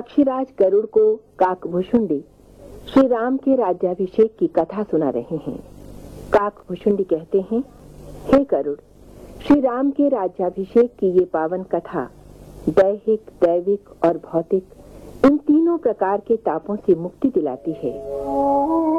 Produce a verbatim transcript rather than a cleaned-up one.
पक्षीराज गरुड़ को काकभुशुंडी श्री राम के राज्याभिषेक की कथा सुना रहे हैं। काकभुशुंडी कहते हैं, हे गरुड़, श्री राम के राज्याभिषेक की ये पावन कथा दैहिक, दैविक और भौतिक इन तीनों प्रकार के तापों से मुक्ति दिलाती है।